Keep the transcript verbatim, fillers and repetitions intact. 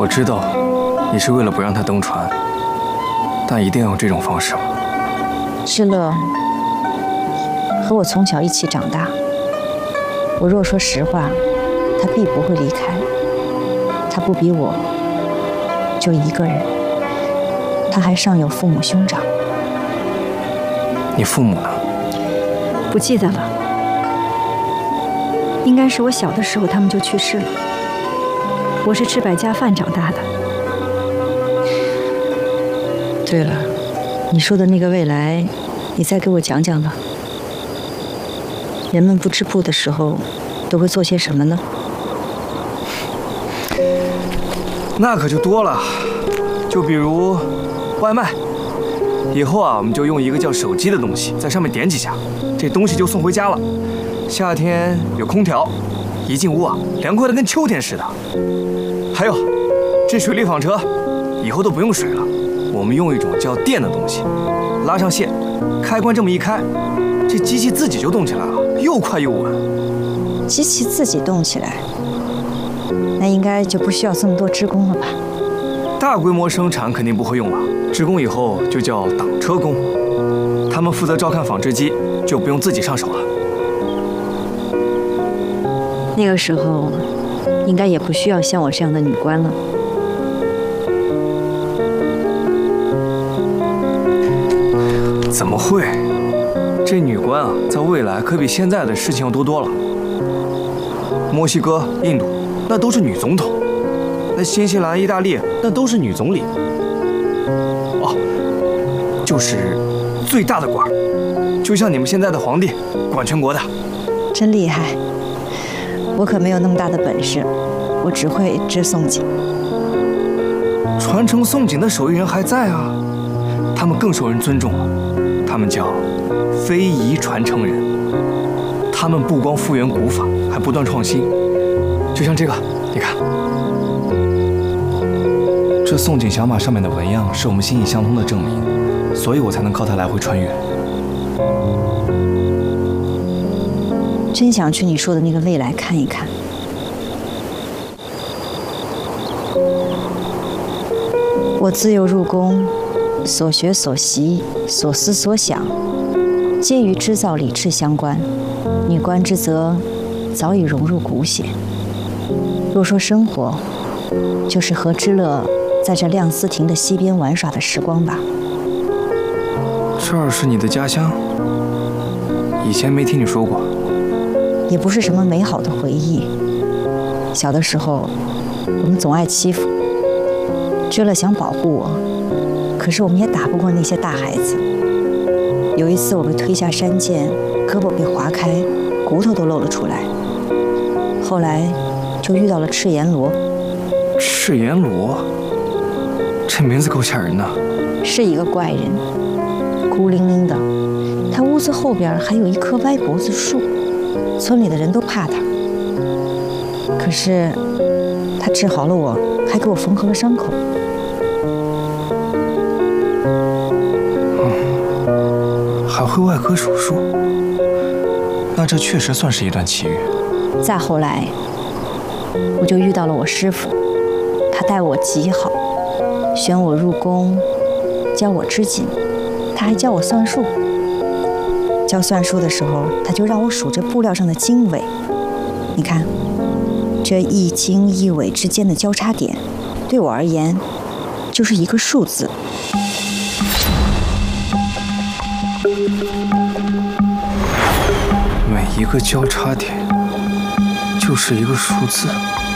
我知道你是为了不让他登船，但一定要用这种方式吗？ 志乐和我从小一起长大，我若说实话，他必不会离开。他不比我就一个人，他还上有父母兄长。 你父母呢？ 不记得了，应该是我小的时候他们就去世了。我是吃百家饭长大的。 对了，你说的那个未来，你再给我讲讲吧。人们不织布的时候，都会做些什么呢？ 那可就多了，就比如外卖。以后啊，我们就用一个叫手机的东西，在上面点几下，这东西就送回家了。夏天有空调，一进屋啊，凉快的跟秋天似的。还有，这水力纺车，以后都不用水了，我们用一种叫电的东西，拉上线，开关这么一开，这机器自己就动起来了，又快又稳。 机器自己动起来，那应该就不需要这么多职工了吧？ 大规模生产肯定不会用了，职工以后就叫挡车工，他们负责照看纺织机，就不用自己上手了。 那个时候，应该也不需要像我这样的女官了。 怎么会？这女官啊，在未来可比现在的事情要多多了。墨西哥、印度，那都是女总统；那新西兰、意大利，那都是女总理。哦，就是最大的官，就像你们现在的皇帝，管全国的。 真厉害！我可没有那么大的本事，我只会织宋锦。 传承宋锦的手艺人还在啊，他们更受人尊重了，他们叫非遗传承人。他们不光复原古法，还不断创新。就像这个，你看，这宋锦小马上面的纹样是我们心意相通的证明，所以我才能靠它来回穿越。 真想去你说的那个未来看一看。我自幼入宫，所学所习，所思所想，皆与织造礼制相关。女官之责，早已融入骨血。若说生活，就是和知乐在这亮丝亭的溪边玩耍的时光吧。 这儿是你的家乡？以前没听你说过。 也不是什么美好的回忆。小的时候，我们总爱欺负，知乐想保护我，可是我们也打不过那些大孩子。有一次我被推下山涧，胳膊被划开，骨头都露了出来。后来就遇到了赤焰罗。 赤焰罗，这名字够吓人的。 是一个怪人，孤零零的，他屋子后边还有一棵歪脖子树，村里的人都怕他。可是他治好了我，还给我缝合了伤口。 嗯，还会外科手术，那这确实算是一段奇遇。 再后来，我就遇到了我师父，他待我极好，选我入宫，教我织锦，他还教我算术。教算术的时候，他就让我数着布料上的经纬。你看，这一经一纬之间的交叉点，对我而言，就是一个数字。 每一个交叉点就是一个数字。